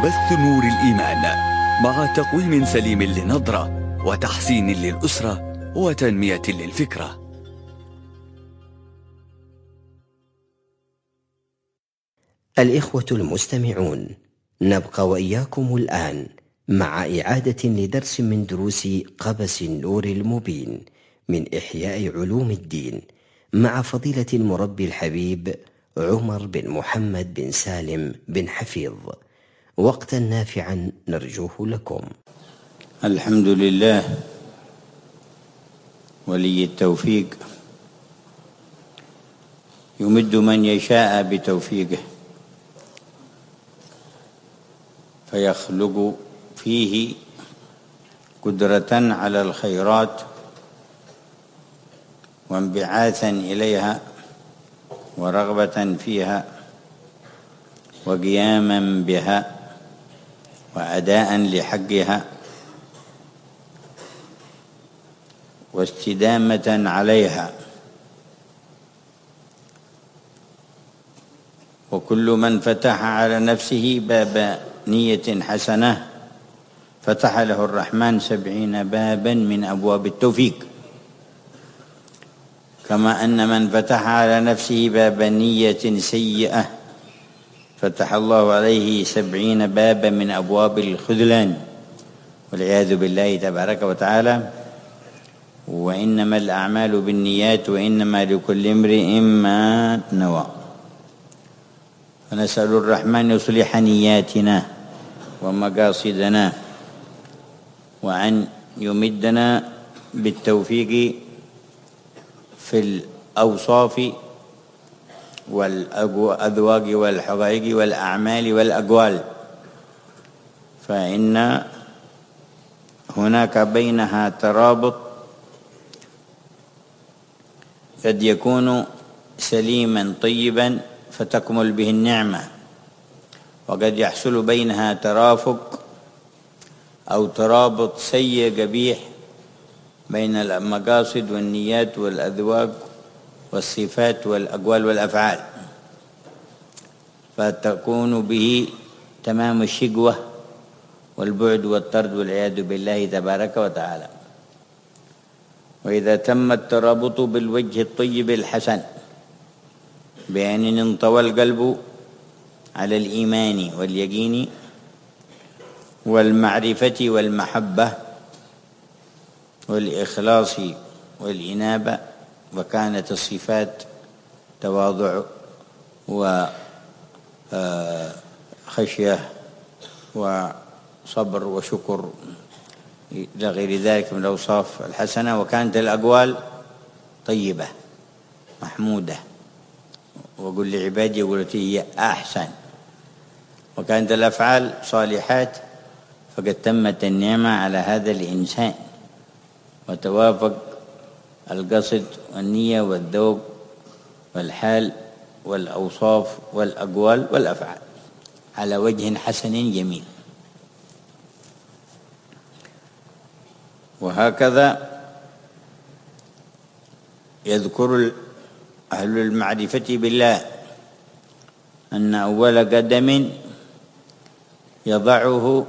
بث نور الإيمان مع تقويم سليم للنظرة وتحسين للأسرة وتنمية للفكرة. الإخوة المستمعون، نبقى وإياكم الآن مع إعادة لدرس من دروس قبس النور المبين من إحياء علوم الدين مع فضيلة المربي الحبيب عمر بن محمد بن سالم بن حفيظ. وقتا نافعا نرجوه لكم. الحمد لله ولي التوفيق، يمد من يشاء بتوفيقه فيخلق فيه قدرة على الخيرات وانبعاثا إليها ورغبة فيها وقياما بها وأداء لحقها واستدامة عليها. وكل من فتح على نفسه باب نية حسنة فتح له الرحمن 70 بابا من أبواب التوفيق، كما أن من فتح على نفسه باب نية سيئة فتح الله عليه 70 بابا من أبواب الخذلان والعياذ بالله تبارك وتعالى. وإنما الأعمال بالنيات وإنما لكل امرئ ما نوى. فنسأل الرحمن يصلح نياتنا ومقاصدنا وأن يمدنا بالتوفيق في الأوصاف والأذواق والحقائق والأعمال والأقوال، فإن هناك بينها ترابط قد يكون سليما طيبا فتكمل به النعمة، وقد يحصل بينها ترافق أو ترابط سيء قبيح بين المقاصد والنيات والأذواق والصفات والأقوال والأفعال، فتكون به تمام الشقوة والبعد والطرد والعياذ بالله تبارك وتعالى. وإذا تم الترابط بالوجه الطيب الحسن بأن انطوى القلب على الإيمان واليقين والمعرفة والمحبة والإخلاص والإنابة، وكانت الصفات تواضع وخشية وصبر وشكر إلى غير ذلك من الأوصاف الحسنة، وكانت الأقوال طيبة محمودة، وقل لعبادي يقول هي أحسن، وكانت الأفعال صالحات، فقد تمت النعمة على هذا الإنسان وتوافق القصد والنية والذوق والحال والأوصاف والأقوال والأفعال على وجه حسن جميل. وهكذا يذكر أهل المعرفة بالله أن أول قدم يضعه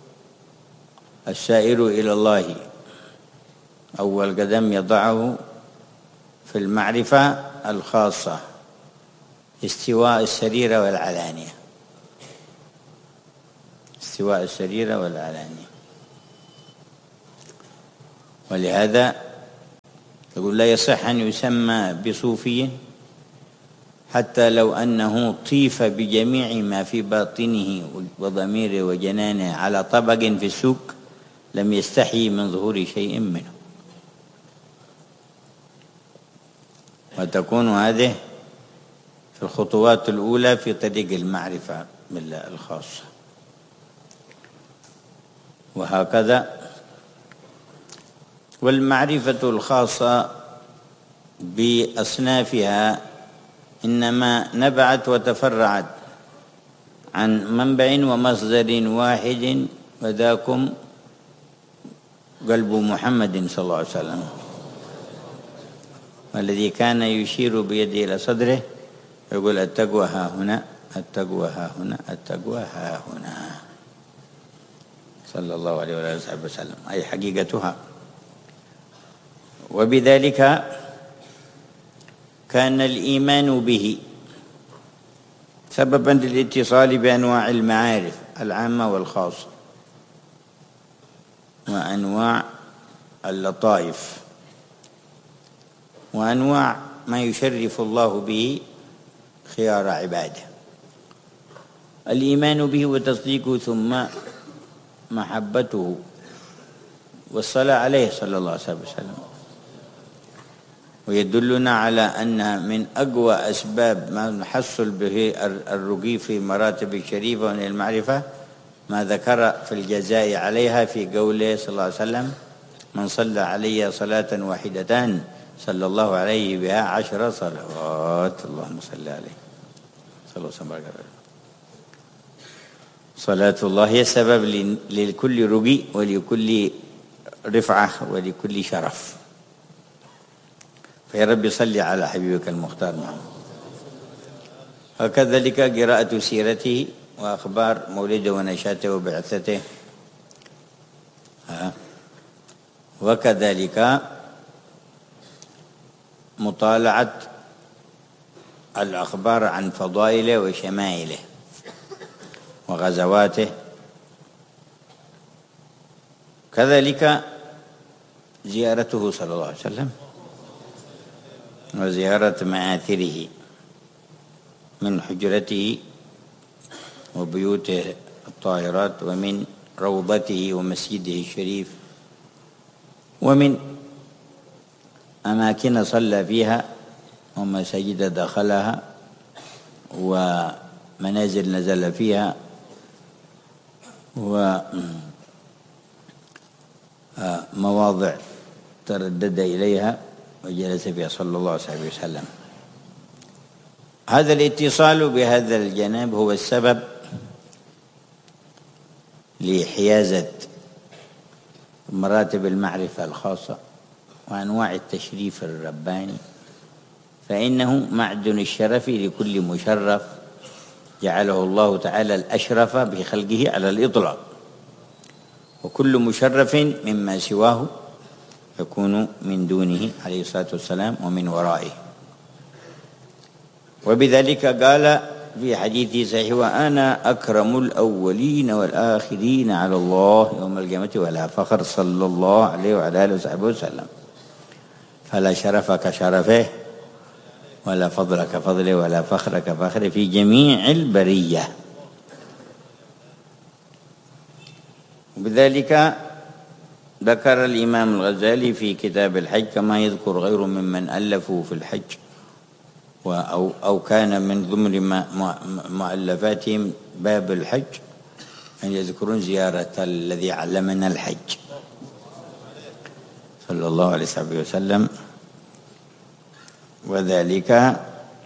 السائر إلى الله، أول قدم يضعه في المعرفة الخاصة استواء السريرة والعلانية، استواء السريرة والعلانية. ولهذا يقول لا يصح أن يسمى بصوفي حتى لو أنه طيف بجميع ما في باطنه وضميره وجنانه على طبق في السوق لم يستحي من ظهور شيء منه. وتكون هذه في الخطوات الأولى في طريق المعرفة بالله الخاصة. وهكذا والمعرفة الخاصة بأصنافها إنما نبعت وتفرعت عن منبع ومصدر واحد، وذاكم قلب محمد صلى الله عليه وسلم، والذي كان يشير بيده إلى صدره يقول التقوى ها هنا، التقوى ها هنا، التقوى ها هنا. صلى الله عليه وآله وسلم، أي حقيقتها. وبذلك كان الإيمان به سببا للاتصال بأنواع المعارف العامة والخاصة وأنواع اللطائف وأنواع ما يشرف الله به خيار عباده. الإيمان به وتصديقه ثم محبته والصلاة عليه صلى الله عليه وسلم. ويدلنا على أن من أقوى أسباب ما نحصل به الرقي في مراتب الشريفة من المعرفة ما ذكر في الجزاء عليها في قوله صلى الله عليه وسلم: من صلى علي صلاة واحدة صلى الله عليه بها 10 صلوات. اللهم صل عليه صلى الله عليه وسلم. صلاة الله هي سبب لكل رقي ولكل رفعة ولكل شرف. فيا رب صل على حبيبك المختار محمد. وكذلك قراءة سيرته وأخبار مولده ونشاته وبعثته، وكذلك مطالعة الأخبار عن فضائله وشمائله وغزواته، كذلك زيارته صلى الله عليه وسلم وزيارة مآثره من حجرته وبيوته الطاهرات ومن روضته ومسجده الشريف ومن أماكن صلى فيها ومساجد دخلها ومنازل نزل فيها ومواضع تردد إليها وجلس فيها صلى الله عليه وسلم. هذا الاتصال بهذا الجناب هو السبب لحيازة مراتب المعرفة الخاصة وأنواع التشريف الرباني، فإنه معدن الشرف لكل مشرف جعله الله تعالى الأشرف بخلقه على الإطلاق، وكل مشرف مما سواه يكون من دونه عليه الصلاة والسلام ومن ورائه. وبذلك قال في حديث صحيح: وأنا أكرم الأولين والآخرين على الله يوم القيامة ولا فخر، صلى الله عليه وعلى آله وصحبه وسلم. فلا شرف كشرفه ولا فضل كفضله ولا فخر كفخره في جميع البرية. وبذلك ذكر الإمام الغزالي في كتاب الحج كما يذكر غير ممن ألفوا في الحج أو كان من ضمن مؤلفاتهم باب الحج أن يذكرون زيارة الذي علمنا الحج صلى الله عليه وسلم، وذلك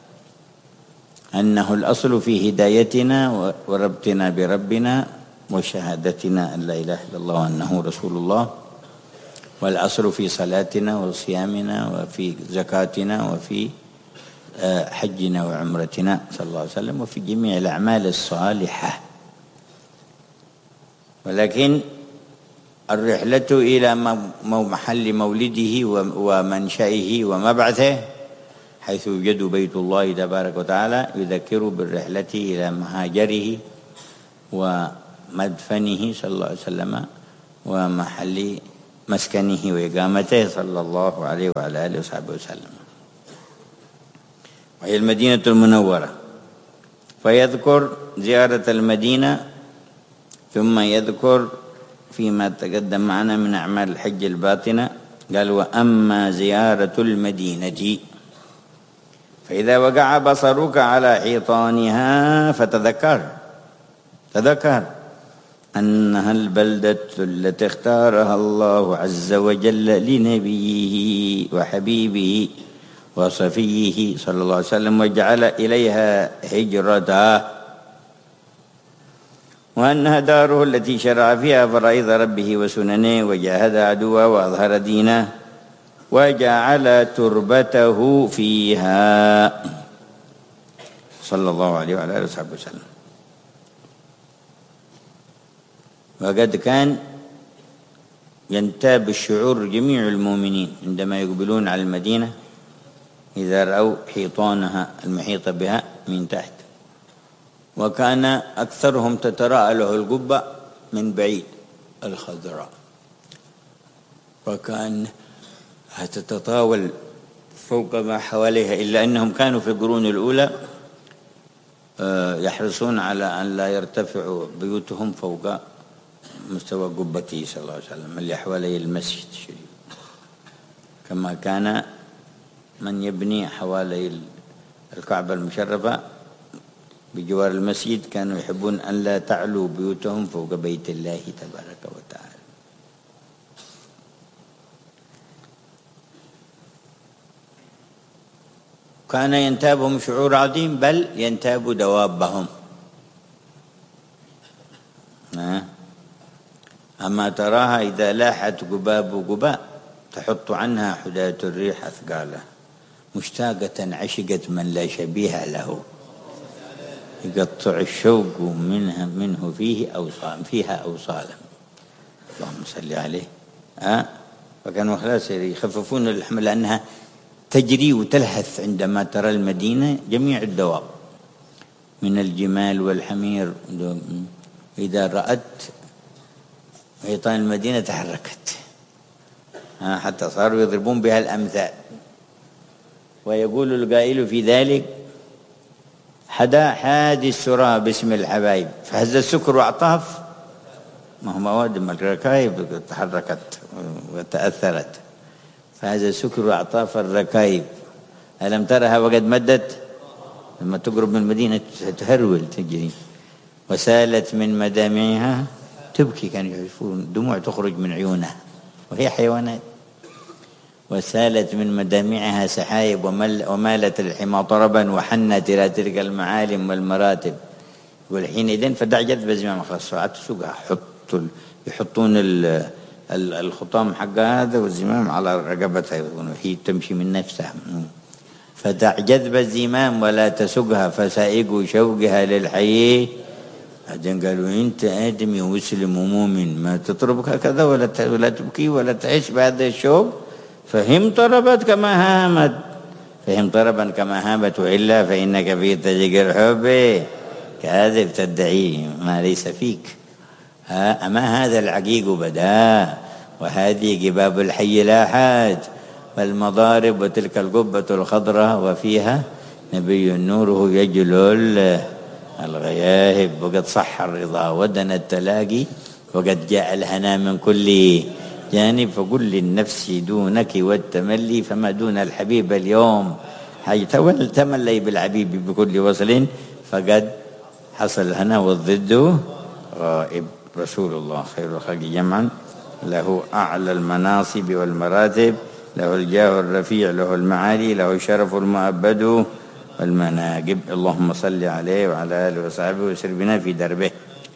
أنه الأصل في هدايتنا وربطنا بربنا وشهادتنا أن لا إله إلا الله وأنه رسول الله، والأصل في صلاتنا وصيامنا وفي زكاتنا وفي حجنا وعمرتنا صلى الله عليه وسلم وفي جميع الأعمال الصالحة. ولكن الرحلة إلى محل مولده ومنشئه ومبعثه حيث يوجد بيت الله تبارك وتعالى يذكر بالرحلة إلى مهاجره ومدفنه صلى الله عليه وسلم ومحل مسكنه وإقامته صلى الله عليه وعلى آله وصحبه وسلم، وهي المدينة المنورة. فيذكر زيارة المدينة ثم يذكر فيما تقدم معنا من أعمال الحج الباطنة. قال: وأما زيارة المدينة فإذا وقع بصرك على حيطانها فتذكر أنها البلدة التي اختارها الله عز وجل لنبيه وحبيبه وصفيه صلى الله عليه وسلم وجعل إليها هجرته، وأنها داره التي شرع فيها فرائض ربه وسننه وجاهد عدوه وأظهر دينه وجعل تربته فيها صلى الله عليه وعلى آله وصحبه وسلم. وقد كان ينتاب الشعور جميع المؤمنين عندما يقبلون على المدينة إذا رأوا حيطانها المحيطة بها من تحت، وكان أكثرهم تتراءى له القبة من بعيد الخضراء، وكأنها تتطاول فوق ما حواليها، إلا أنهم كانوا في القرون الأولى يحرصون على أن لا يرتفعوا بيوتهم فوق مستوى قبته صلى الله عليه وسلم اللي حوالي المسجد الشريف، كما كان من يبني حوالي الكعبة المشرفة بجوار المسجد كانوا يحبون أن لا تعلو بيوتهم فوق بيت الله تبارك وتعالى. كان ينتابهم شعور عظيم، بل ينتاب دوابهم. أما تراها إذا لاحت قباب قباء تحط عنها حداة الريح أثقالها، مشتاقة عشقت من لا شبيه له، يقطع الشوق منه فيها أوصالا. اللهم صل عليه. فكانوا خلاص يخففون اللحم لأنها تجري وتلهث عندما ترى المدينة جميع الدواب من الجمال والحمير، إذا رأت حيطان المدينة تحركت، حتى صاروا يضربون بها الأمثال. ويقول القائل في ذلك: حدا حادي السرى باسم الحبايب، فهز السكر وأعطاف، ما هو مواد الركايب تحركت وتأثرت، فهز السكر وأعطاف الركايب، ألم ترها وقد مدت، لما تقرب من المدينة تهرول تجري، وسالت من مدامعها تبكي، كانوا يشوفون دموع تخرج من عيونها وهي حيوانات. وسالت من مدامعها سحايب، ومالت الحمى طربا، وحنت إلى تلك المعالم والمراتب. والحينئذ فدع جذب زمام، خلاص ساعات تسوقها، يحطون الخطام حق هذا والزمام على رقبتها وهي تمشي من نفسها. فدع جذب الزمام ولا تسقها، فسائق شوقها للحي. بعدين قالوا: أنت آدمي ومسلم ومؤمن، ما تطربك هكذا ولا تبكي ولا تعيش بهذا الشوق. فهم طربت كما هامت، فهم طربا كما هامت، وإلا فإنك في تجيك الحب كاذب تدعي ما ليس فيك. أما هذا العقيق بدا، وهذه قباب الحي لاحت، والمضارب وتلك القبة الخضراء، وفيها نبي نوره يجلو الغياهب، وقد صح الرضا ودنا التلاقي، وقد جاء الهنا من كل جانب. فقل للنفس دونك والتملي، فما دون الحبيب اليوم حي تملي بالحبيب بكل وصل، فقد حصل الهنا والضد غائب. رسول الله خير الخلق جمعا، له أعلى المناصب والمراتب، له الجاه الرفيع، له المعالي، له الشرف المؤبد والمناقب. اللهم صل عليه وعلى آله وصحبه وسر بنا في دربه.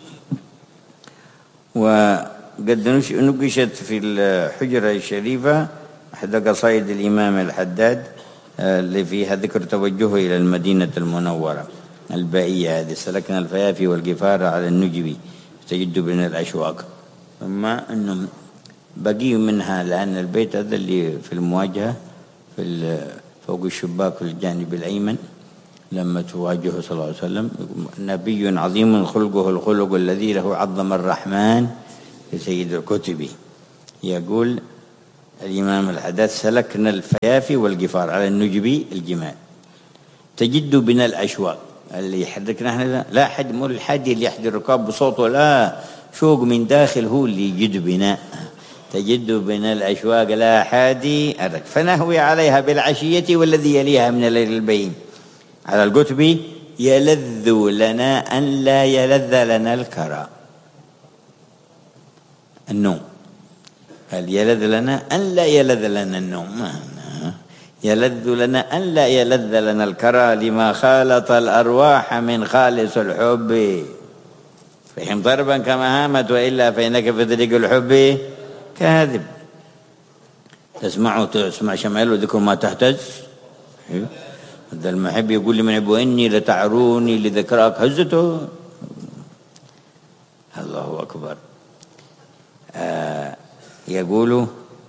وقد نقشت في الحجرة الشريفة إحدى قصائد الإمام الحداد اللي فيها ذكر توجهه إلى المدينة المنورة البائية هذه: سلكنا الفيافي والقفار على النجبي تجد بين الأشواق. ثم أنهم بقي منها، لأن البيت هذا اللي في المواجهة في فوق الشباك في الجانب الأيمن، لما تواجهه صلى الله عليه وسلم: نبي عظيم خلقه الخلق الذي له عظم الرحمن في سيد الكتب. يقول الإمام الحداد: سلكنا الفيافي والقفار على النجبي الجمال تجد بنا الأشواق، اللي يحركنا احنا لا حد، مو الحادي اللي يحدي الركاب بصوته، لا، شوق من داخل هو اللي يجد بنا. تجد بنا الأشواق لا حادي أرك، فنهوي عليها بالعشية والذي يليها من الليل البين. على القتب: يلذ لنا أن لا يلذ لنا الكرى، النوم. قال: يلذ لنا أن لا يلذ لنا النوم، يلذ لنا أن لا يلذ لنا الكرى، لما خالط الأرواح من خالص الحب. فهم ضربا كما هامت، وإلا فإنك في طريق الحب كاذب. تسمع شمال وذكر ما تهتز. هذا المحب يقول لمن يحب: إني لتعروني لذكراك هزته. الله أكبر. يقول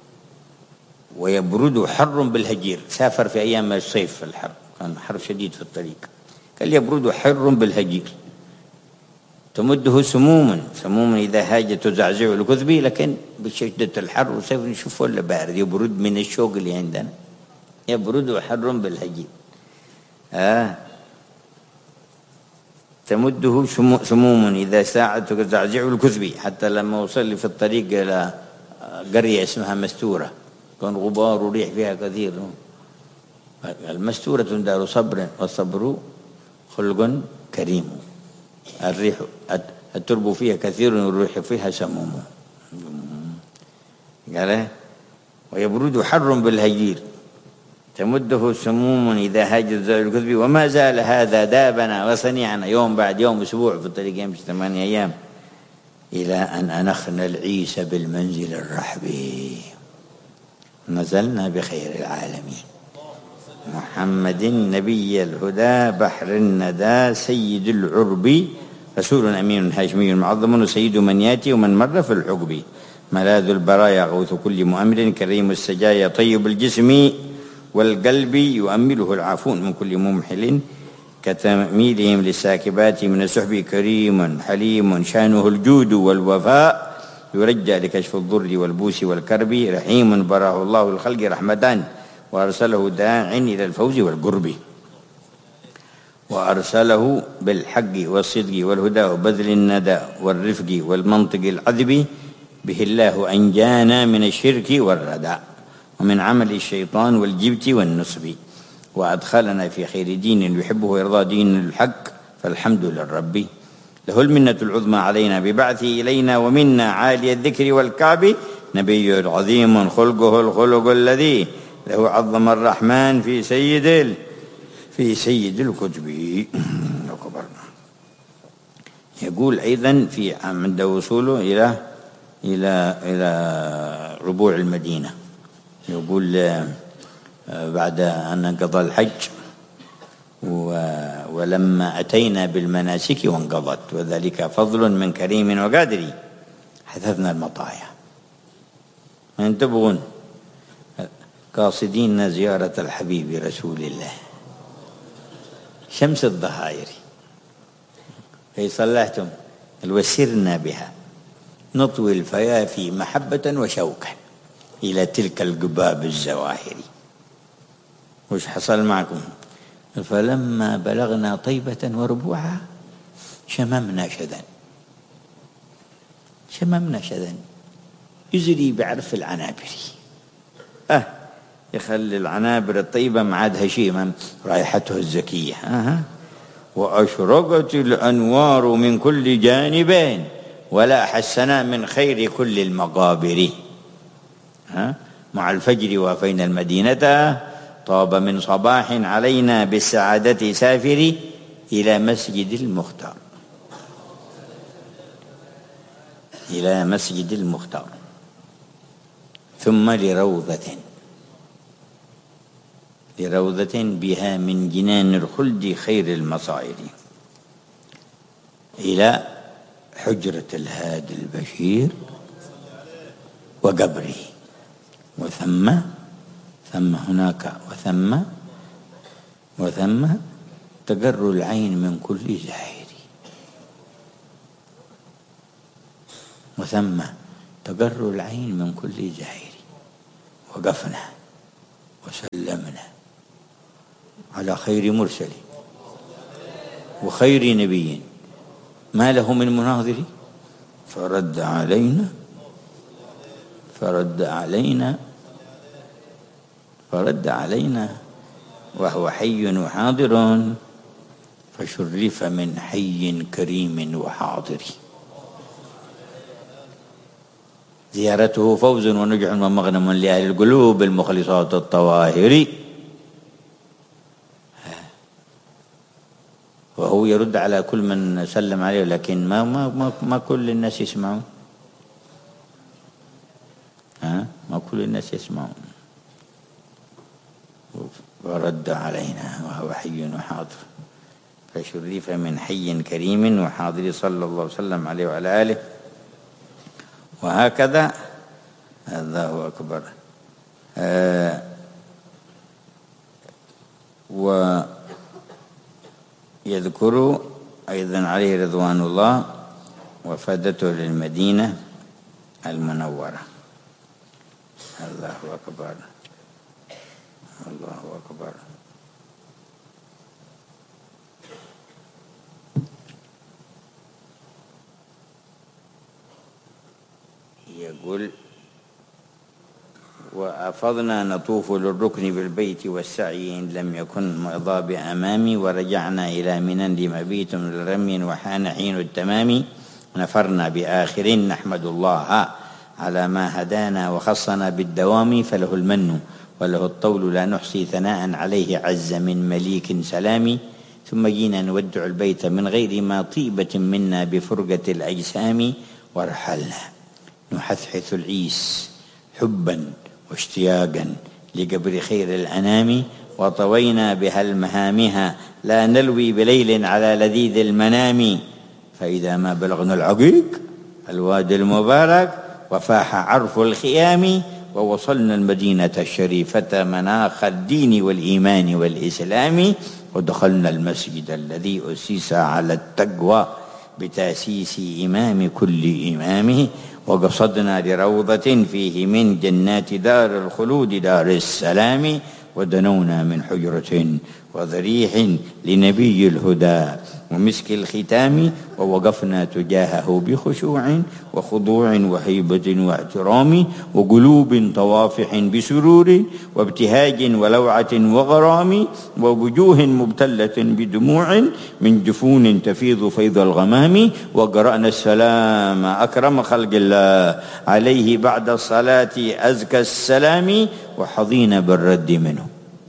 ويبرد حر بالهجير، سافر في أيام الصيف في الحر، كان حر شديد في الطريق، قال يبرد حر بالهجير تمده سموم إذا هاجت تزعزع الكثبي، لكن بشدة الحر والصيف نشوف ولا بارد، يبرد من الشوق اللي عندنا، يبرد حر بالهجير. تمده سموم إذا ساعت تزعزع الكثبي، حتى لما وصل في الطريق إلى قرية اسمها مستورة، كان غبار وريح فيها كثير. المستورة دار صبر، والصبر خلق كريم، الريح الترب فيها كثير والريح فيها سموم. قال ويبرد حر بالهجير تمده سموم إذا هاجت زال الكذب، وما زال هذا دابنا وصنيعنا يوم بعد يوم، أسبوع في الطريق يمشي 8 أيام، إلى أن أنخنا العيسى بالمنزل الرحبي، نزلنا بخير العالمين محمد نبي الهدى بحر الندى سيد العرب، رسول أمين هاشمي معظم، وسيد من ياتي ومن مر في الحقب، ملاذ البرايا غوث كل مؤمر، كريم السجايا طيب الجسم والقلب، يؤمله العافون من كل ممحل، كتميلهم للساكبات من السحب، كريم حليم شانه الجود والوفاء، يرجى لكشف الضر والبوس والكرب، رحيم براه الله الخلق رحمتان، وأرسله داع إلى الفوز والقرب، وأرسله بالحق والصدق والهدى وبذل الندى والرفق والمنطق العذب، به الله أنجانا من الشرك والردى، ومن عمل الشيطان والجبت والنصب، وأدخلنا في خير دين يحبه ويرضى دين الحق، فالحمد للرب، له المنة العظمى علينا ببعثه إلينا، ومنا عالي الذكر والكعب، نبي عظيم خلقه الخلق الذي له عظم الرحمن في سيد الكتب. يقول أيضا في عند وصوله إلى ربوع المدينة، يقول بعد أن انقضى الحج ولما أتينا بالمناسك وانقضت، وذلك فضل من كريم وقادر، حثثنا المطايا من تبغون قاصدين زيارة الحبيب رسول الله شمس الظهائر، أي صلحتم وسرنا بها نطوي الفيافي محبة وشوقا إلى تلك القباب الزواهر. وش حصل معكم؟ فلما بلغنا طيبة وربوعها شممنا شذا يجري بعرف العنابر، يخلي العنابر الطيبة معادها شيء رائحته الزكية. وأشرقت الأنوار من كل جانبين، ولا حسنا من خير كل المقابر، مع الفجر وافينا المدينة، طاب من صباح علينا بالسعادة سافر، إلى مسجد المختار، ثم لروضة بها من جنان الخلد خير المصائر، إلى حجرة الهادي البشير وقبره، وثم هناك وثم تقر العين من كل زائر، وقفنا وسلمنا على خير مرسل وخير نبي ما له من مناظر، فرد علينا وهو حي وحاضر، فشرف من حي كريم وحاضر، زيارته فوز ونجح ومغنم لأهل القلوب المخلصات الطواهر. وهو يرد على كل من سلم عليه، لكن ما كل الناس يسمعون، ما كل الناس يسمعون. ورد علينا وهو حي وحاضر، فشرف من حي كريم وحاضر، صلى الله وسلم عليه وعلى آله. وهكذا الله أكبر. ويذكر أيضا عليه رضوان الله وفادته للمدينة المنورة. الله أكبر، الله أكبر. يقول: وأفضنا نطوف للركن بالبيت والسعي إن لم يكن مضى بأمامي، ورجعنا إلى منى لمبيت للرمي وحان حين التمام، نفرنا بآخر نحمد الله على ما هدانا وخصنا بالدوام، فله المن وله الطول لا نحصي ثناء عليه عز من مليك سلام، ثم جينا نودع البيت من غير ما طيبة منا بفرقة الأجسام، ورحلنا نحثحث العيس حبا واشتياقا لقبر خير الأنام، وطوينا بها المهامها لا نلوي بليل على لذيذ المنام، فإذا ما بلغنا العقيق الوادي المبارك وفاح عرف الخيام، ووصلنا المدينة الشريفة مناخ الدين والإيمان والإسلام، ودخلنا المسجد الذي أسس على التقوى بتأسيس إمام كل إمامه، وقصدنا لروضة فيه من جنات دار الخلود دار السلام، ودنونا من حجرة وضريح لنبي الهدى ومسك الختام، ووقفنا تجاهه بخشوع وخضوع وهيبة واحترام، وقلوب طوافح بسرور وابتهاج ولوعة وغرام، ووجوه مبتلة بدموع من جفون تفيض فيض الغمام، وقرأنا السلام أكرم خلق الله عليه بعد الصلاة أزكى السلام، وحظينا بالرد منه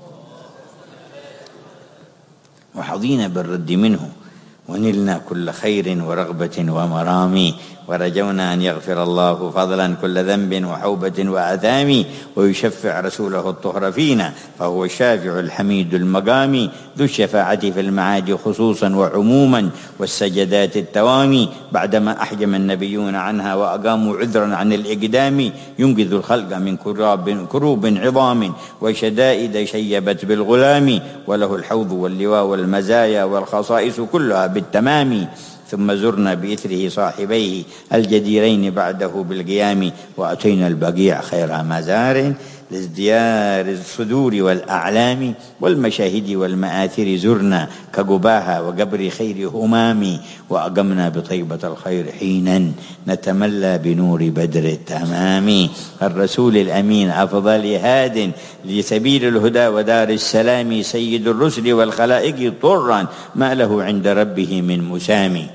ونلنا كل خير ورغبة ومرام، ورجونا أن يغفر الله فضلا كل ذنب وحوبة وآثام، ويشفع رسوله الطهر فينا، فهو الشافع الحميد المقام، ذو الشفاعة في المعاد خصوصا وعموما، والسجدات التوامي بعدما أحجم النبيون عنها وأقاموا عذرا عن الإقدام، ينقذ الخلق من كروب عظام وشدائد شيبت بالغلام، وله الحوض واللواء والمزايا والخصائص كلها بالتمام. ثم زرنا بإثره صاحبيه الجديرين بعده بالقيام، وأتينا البقيع خير مزار لازديار الصدور والأعلام، والمشاهد والمآثر زرنا كقباها وقبر خير همام، وأقمنا بطيبة الخير حينا نتملى بنور بدر التمام، الرسول الأمين أفضل هاد لسبيل الهدى ودار السلام، سيد الرسل والخلائق طرا ما له عند ربه من مسام.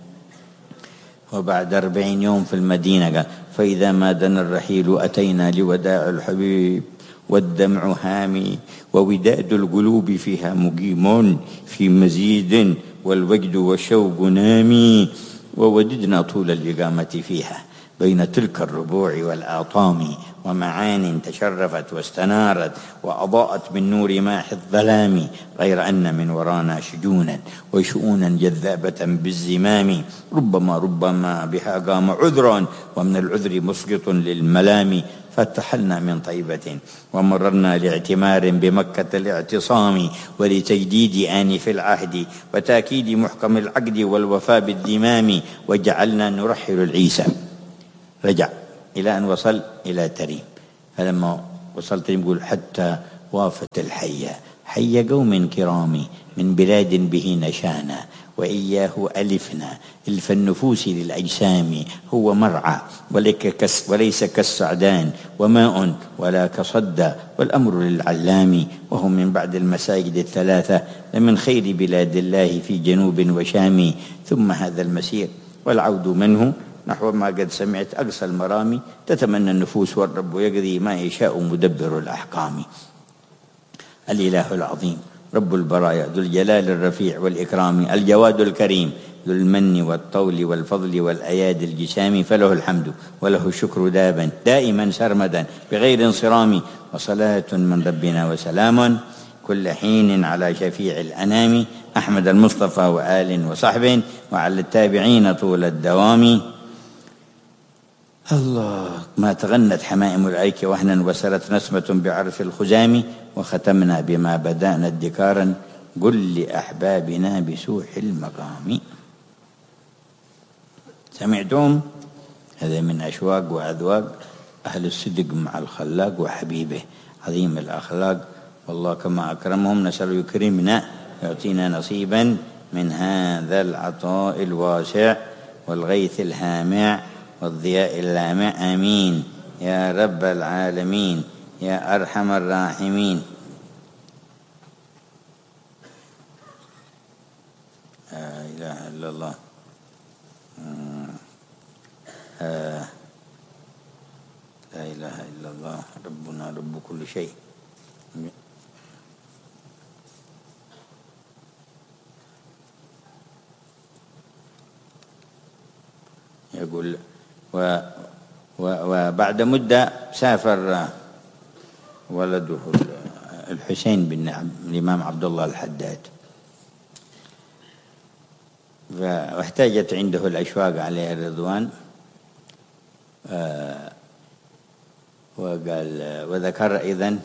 وبعد 40 يوم في المدينة قال: فإذا ما دنا الرحيل أتينا لوداع الحبيب والدمع هامي، ووداد القلوب فيها مقيم في مزيد، والوجد والشوق نامي، ووددنا طول الإقامة فيها بين تلك الربوع والآطام، ومعان تشرفت واستنارت وأضاءت من نور ماح الظلام، غير أن من ورانا شجونا وشؤونا جذابة بالزمام، ربما بها قام عذرا، ومن العذر مسقط للملام، فارتحلنا من طيبة ومررنا لاعتمار بمكة الاعتصام، ولتجديد آنف العهد وتأكيد محكم العقد والوفاء بالذمام، وجعلنا نرحل العيسى. رجع إلى أن وصل إلى تريم، فلما وصل تريم يقول: حتى وافت الحية حي قوم كرام من بلاد به نشانا، وإياه ألفنا إلف النفوس للأجسام، هو مرعى وليس كالسعدان، وماء ولا كصدى، والأمر للعلام، وهم من بعد المساجد الثلاثة لمن خير بلاد الله في جنوب وشام، ثم هذا المسير والعود منه نحو ما قد سمعت أقصى المرام، تتمنى النفوس والرب يقضي ما يشاء مدبر الأحكام. الإله العظيم رب البرايا ذو الجلال الرفيع والإكرام، الجواد الكريم ذو المن والطول والفضل والأياد الجسام، فله الحمد وله الشكر دائما سرمدا بغير انصرام، وصلاة من ربنا وسلام كل حين على شفيع الأنام، أحمد المصطفى وآل وصحبه وعلى التابعين طول الدوام. الله ما تغنت حمائم الأيك وهنا وسرت نسمة بعرف الخزام وختمنا بما بدأنا ادكارا قل لأحبابنا بسوح المقام. سمعتم؟ هذا من أشواق وأذواق أهل الصدق مع الخلاق وحبيبه عظيم الأخلاق، والله كما أكرمهم نسأل يكرمنا يعطينا نصيبا من هذا العطاء الواسع والغيث الهامع والضياء اللامع، آمين يا رب العالمين يا أرحم الراحمين. لا إله إلا الله. لا إله إلا الله ربنا رب كل شيء. يقول وبعد مدة سافر ولده الحسين بن الإمام عبد الله الحداد، واحتاجت عنده الأشواق عليه الرضوان، وقال وذكر أيضا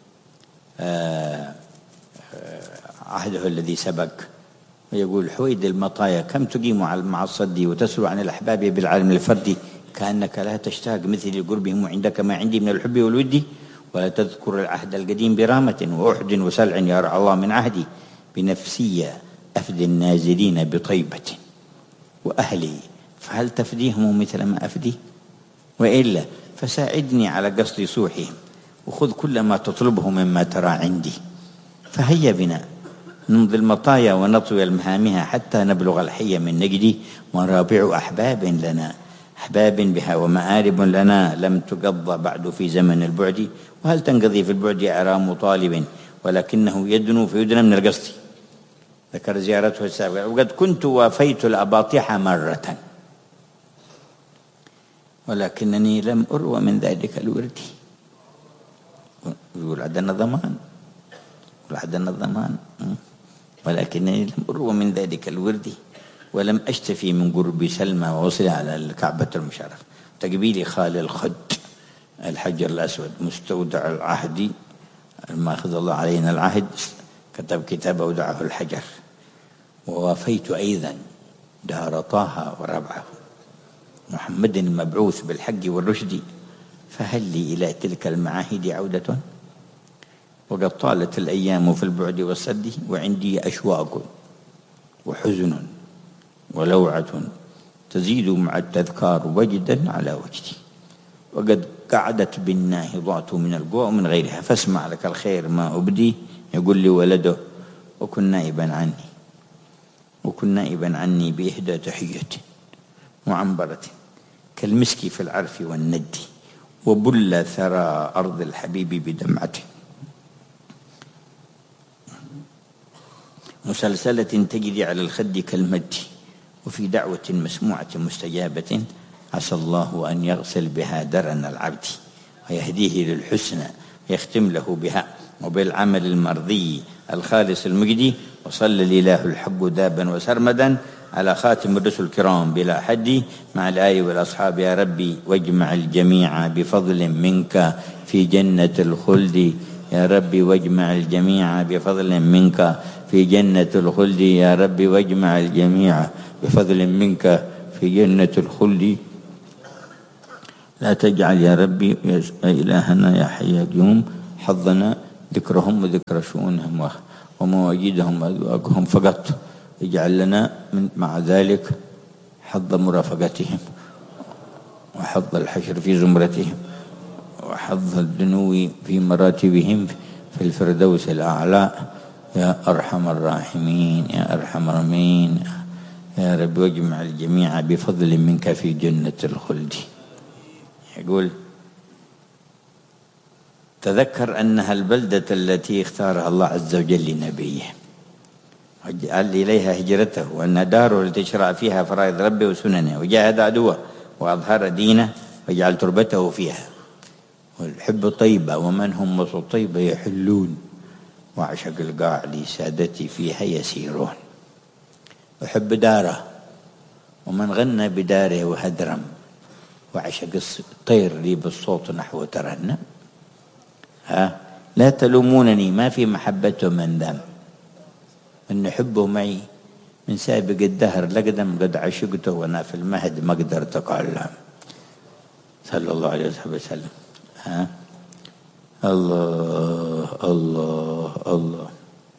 عهده الذي سبق، ويقول حويد المطايا كم تقيم مع الصدي وتسلو عن الأحباب بالعالم الفردي كأنك لا تشتاق مثل قربهم وعندك ما عندي من الحب والود، ولا تذكر العهد القديم برامة وأحد وسلع يا رعى الله من عهدي بنفسي أفدي النازلين بطيبة وأهلي فهل تفديهم مثل ما أفدي، وإلا فساعدني على قصد صوحهم وخذ كل ما تطلبه مما ترى عندي، فهيا بنا نمضي المطايا ونطوي المهامها حتى نبلغ الحي من نجدي، ورابع أحباب لنا أحباب بها ومآرب لنا لم تقضى بعد في زمن البعد، وهل تنقضي في البعد أرام طالب ولكنه يدنو فيدنى من القصد. ذكر زيارته السابقة وقد كنت وافيت الأباطيح مرة ولكنني لم أروى من ذلك الورد. يقول عدنا الضمان وعدنا الضمان ولكنني لم أروى من ذلك الورد ولم أشتفي من قرب سلمى ووصل على الكعبة المشرفة تقبيلي خال الخد الحجر الأسود مستودع العهد ما أخذ الله علينا العهد كتب كتاب أودعه الحجر. ووافيت أيضا دار طه وربعه محمد المبعوث بالحق والرشد، فهل لي إلى تلك المعاهد عودة، وقد طالت الأيام في البعد والصد وعندي أشواق وحزن ولوعة تزيد مع التذكار وجدا على وجدي، وقد قعدت بالناهضات من الجوع من غيرها فاسمع لك الخير ما أبدي. يقول لي ولده وكن نائبا عني بإحدى تحية وعنبرة كالمسك في العرف والند وبل ثرى أرض الحبيب بدمعته مسلسلة تجري على الخد كالمد وفي دعوة مسموعة مستجابة عسى الله أن يغسل بها درن العبد ويهديه للحسنى ويختم له بها وبالعمل المرضي الخالص المجدي. وصلى الإله الحق دابا وسرمدا على خاتم الرسل الكرام بلا حد مع الآل والأصحاب يا ربي واجمع الجميع بفضل منك في جنة الخلد يا ربي واجمع الجميع بفضل منك في جنة الخلد يا ربي واجمع الجميع بفضل منك في جنة الخلد. لا تجعل يا ربي يا إلهنا يا حي يا قيوم حظنا ذكرهم وذكر شؤونهم ومواجيدهم وأذواقهم فقط، اجعل لنا مع ذلك حظ مرافقتهم وحظ الحشر في زمرتهم وحظ الدنو في مراتبهم في الفردوس الأعلى يا أرحم الراحمين يا أرحم الراحمين يا رب واجمع الجميع بفضل منك في جنة الخلد. يقول تذكر أنها البلدة التي اختارها الله عز وجل لنبيه وجعل إليها هجرته وأن داره التي شرع فيها فرائض ربه وسننه وجاهد عدوه وأظهر دينه وجعل تربته فيها والحب طيبة ومن هم وسط طيبة يحلون وعشق القاع لسادتي فيها يسيرون. أحب داره ومن غنى بداره وهدرم وعشق الطير لي بالصوت نحو ترنم. لا تلومونني ما في محبته من ذم، إن حبه معي من سابق الدهر لقدم، قد عشقته وأنا في المهد ما أقدر أتكلم. صلى الله عليه وسلم. الله الله الله.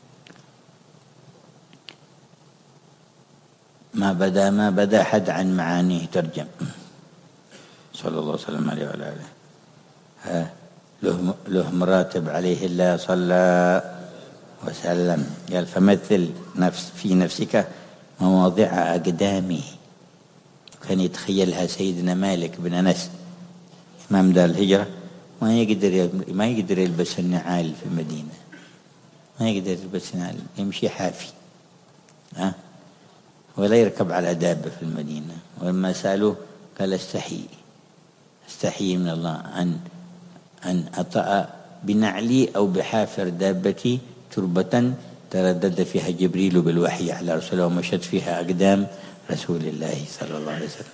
ما بدا حد عن معانيه ترجم صلى الله عليه وسلم عليه وعلى آله. له مراتب عليه الله صلى وسلم. قال فمثل في نفسك مواضع أقدامه. كان يتخيلها سيدنا مالك بن أنس إمام دار الهجرة، ما يقدر يلبس النعال في المدينة، ما يقدر يلبس نعال، يمشي حافي ولا يركب على دابة في المدينة. ولما سألوه قال استحي من الله أن أطأ بنعلي أو بحافر دابتي تربة تردد فيها جبريل بالوحي على رسوله ومشت فيها أقدام رسول الله صلى الله عليه وسلم.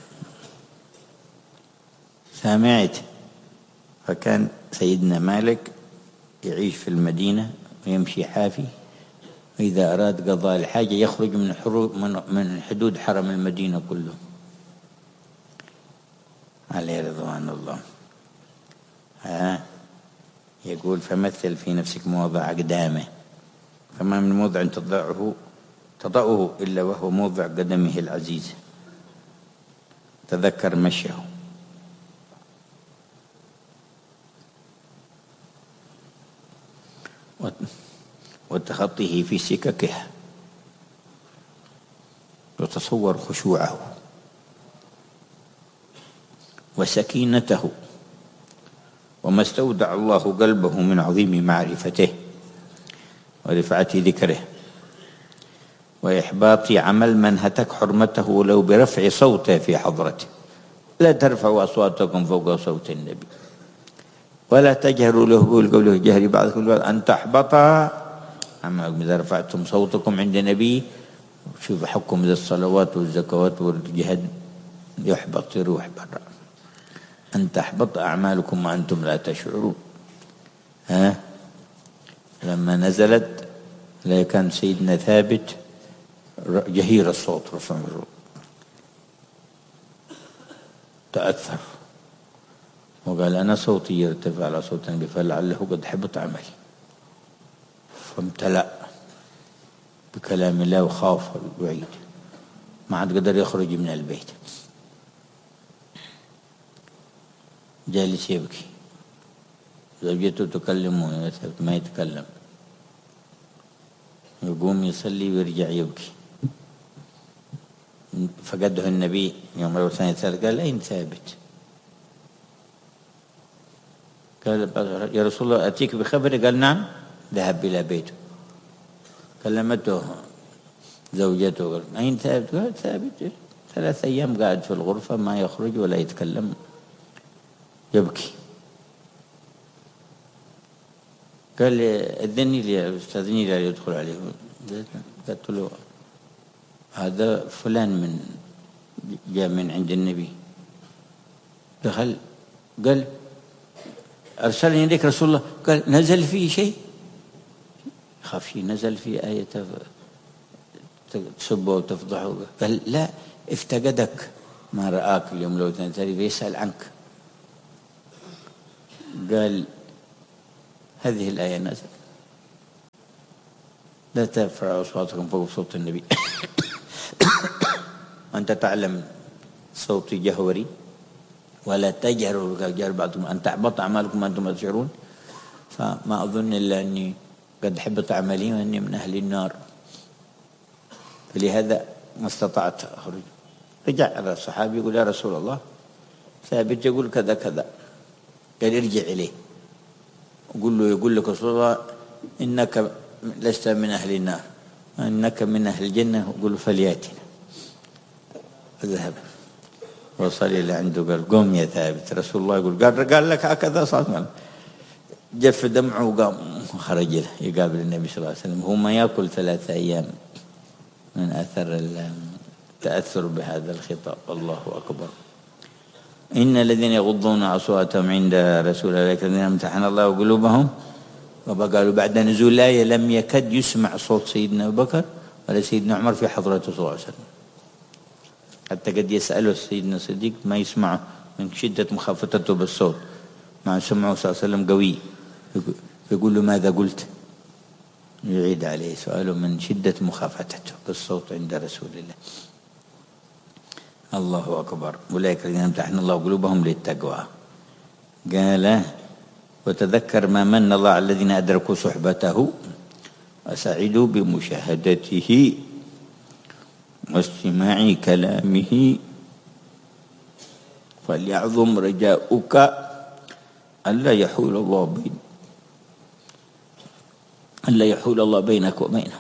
سمعت. فكان سيدنا مالك يعيش في المدينة ويمشي حافي، وإذا أراد قضاء الحاجة يخرج من حدود حرم المدينة كله عليه رضوان الله. يقول فمثل في نفسك مواضع أقدامه، فما من موضع تضعه إلا وهو موضع قدمه العزيز. تذكر مشيه وتخطيه في سككها، وتصور خشوعه وسكينته وما استودع الله قلبه من عظيم معرفته ورفعة ذكره وإحباط عمل من هتك حرمته لو برفع صوته في حضرته. لا ترفعوا أصواتكم فوق صوت النبي ولا تجهروا له بالقول جهر بعضكم أن تحبط أعمالكم إذا رفعتم صوتكم عند النبي. شوف حكم ذي الصلوات والزكوات والجهاد يحبط يروح برا. أن تحبط أعمالكم وأنتم لا تشعرون. لما نزلت لا كان سيدنا ثابت جهير الصوت رفع الروح، تأثر وقال أنا صوتي يرتفع على صوت النبي فلعله قد حبط عملي، فامتلأ بكلام الله وخاف الوعيد، ما عاد قدر يخرج من البيت. جالس يبكي، زوجته تكلمه ما يتكلم، يقوم يصلي ويرجع يبكي. فقده النبي يوم الثاني الثالث قال أين ثابت؟ قال يا رسول الله أتيك بخبر؟ قال نعم. ذهب إلى بيته، كلمته زوجته قال أين ثابت؟ قال ثابت 3 أيام قاعد في الغرفة ما يخرج ولا يتكلم يبكي. قال أذني لي استاذني لي يدخل عليه. قلت له هذا فلان من جاء من عند النبي. دخل قال أرسلني إليك رسول الله. قال نزل فيه شيء؟ خاف شيء نزل فيه آية تسبه وتفضحه؟ قال لا افتقدك ما رآك اليوم لو تنتهي فيسأل عنك. قال هذه الآية نزل لا ترفعوا أصواتكم فوق صوت النبي وأنت تعلم صوتي جهوري ولا تجهروا كجهر بعضكم أن تحبط أعمالكم وأنتم لا تشعرون. فما أظن إلا أني قد حبط عملي وأني من أهل النار، فلهذا ما استطعت أخرج. رجع على الصحابي يقول يا رسول الله ثابت يقول كذا كذا. قال ارجع إليه وقل له يقول لك رسول الله إنك لست من أهل النار وإنك من أهل الجنة. وقل له فلياتنا. فذهب وصل إلى عنده قال قم يا ثابت. رسول الله يقول قال لك هكذا صار. جف دمعه وقام وخرج له يقابل النبي صلى الله عليه وسلم. هو ما يأكل 3 أيام من أثر التأثر بهذا الخطاب. الله أكبر. إن الذين يغضون أصواتهم عند رسول الله الذين امتحن الله قلوبهم. وقالوا بعد نزول الآية لم يكد يسمع صوت سيدنا أبو بكر ولا سيدنا عمر في حضرته صلى الله عليه وسلم، حتى قد يسأله سيدنا الصديق ما يسمع من شدة مخافتته بالصوت، مع سمعه صلى الله عليه وسلم قوي، يقول له ماذا قلت؟ يعيد عليه سؤاله من شدة مخافتته بالصوت عند رسول الله. الله أكبر. أولئك الذين امتحن الله قلوبهم للتقوى. قال وتذكر ما من الله على الذين أدركوا صحبته وسعدوا بمشاهدته واستماع كلامه، فليعظم رجاؤك ألا يحول الله بينك وبينه.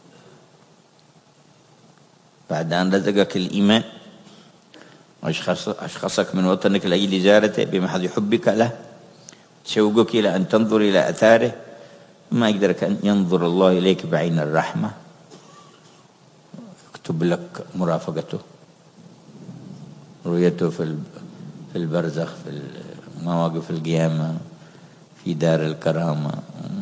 بعد أن رزقك الإيمان وأشخصك من وطنك لأجل زيارته بمحض حبك له، شوقك إلى أن تنظر إلى أثاره، ما يقدرك أن ينظر الله إليك بعين الرحمة، يكتب لك مرافقته، رؤيته في البرزخ، في مواقف القيامة، في دار الكرامة.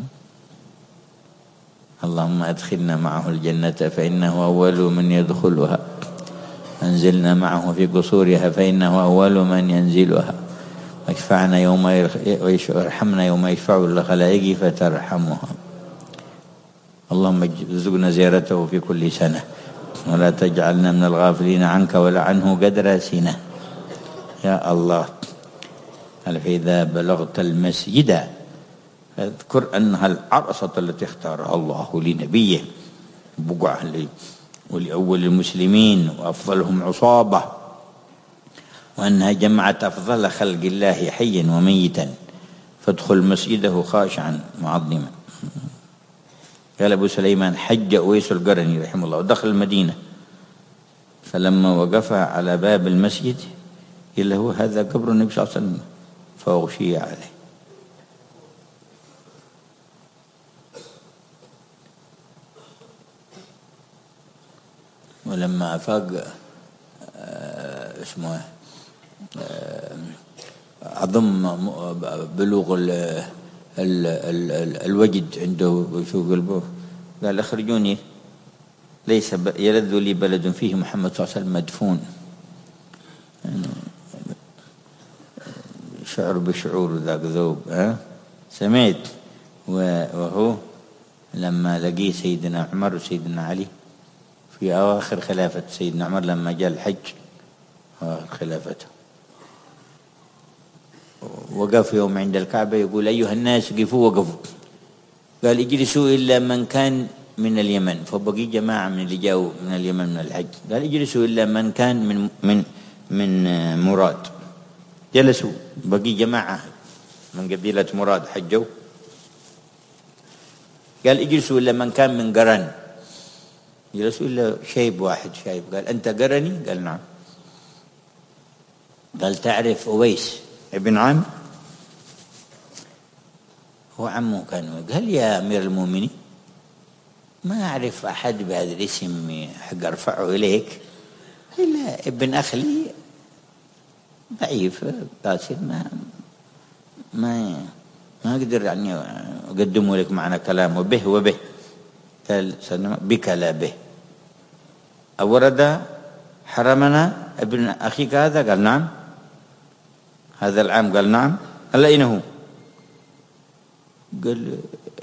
اللهم أدخلنا معه الجنة فإنه أول من يدخلها، أنزلنا معه في قصورها فإنه أول من ينزلها، وارحمنا يوم يشفع الخلائق فترحمها. اللهم ارزقنا زيارته في كل سنة ولا تجعلنا من الغافلين عنك ولا عنه قدر سنة يا الله. فإذا بلغت المسجد فاذكر أنها العرصة التي اختارها الله لنبيه، بقعة ولأول المسلمين وأفضلهم عصابة، وأنها جمعت أفضل خلق الله حيا وميتا، فادخل مسجده خاشعا معظما. قال أبو سليمان حج أويس القرني رحمه الله ودخل المدينة، فلما وقف على باب المسجد إلا هو هذا قبر النبي صلى الله عليه وسلم، فأغشي عليه. ولما أفاق اسمه أضم بلوغ الوجد عنده ويشوف قلبه، قال أخرجوني ليس يلذ لي بلد فيه محمد صلى الله عليه وسلم مدفون. يعني شعر بشعور ذاك ذوب. سمعت. وهو لما لقي سيدنا عمر وسيدنا علي في أواخر خلافة سيدنا عمر، لما جاء الحج أواخر خلافته، وقف يوم عند الكعبة يقول أيها الناس قفوا وقفوا، قال اجلسوا إلا من كان من اليمن، فبقي جماعة من اللي جاءوا من اليمن من الحج، قال اجلسوا إلا من كان من مراد، جلسوا. بقي جماعة من قبيلة مراد حجوا، قال اجلسوا إلا من كان من قرن، جلسوا إلا شيب واحد شايب، قال أنت قرني؟ قال نعم. قال تعرف أويس ابن عم؟ هو عمه كان. قال يا أمير المؤمنين ما أعرف أحد بهذا الاسم حق أرفعه إليك إلا ابن أخلي ضعيف قاسر، ما أقدر يعني أقدمه لك معنا كلام وبه وبه. قال بك لا به. أورد حرمنا ابن أخيك هذا؟ قال نعم. هذا العام؟ قال نعم. قال أين هو؟ قال